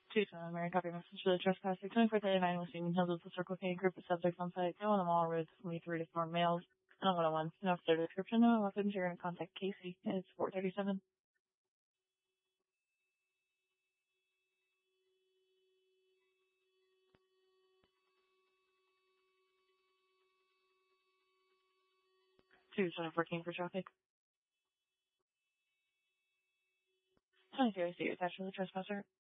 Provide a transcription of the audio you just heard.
Mary, copy message for the trespasser. 2439 West Union Hills with the Circle K group of subjects on site. No one on all roads from 3 to 4 males. No 101. No further description. No weapons. You're going to contact Casey. It's 437. Working for traffic. 22, I see you attached to the trespasser.